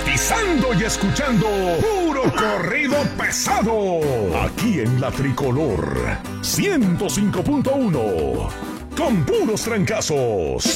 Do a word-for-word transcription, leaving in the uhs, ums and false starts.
sintonizando y escuchando puro corrido pesado. Aquí en la Tricolor ciento cinco punto uno. Con puros trancazos.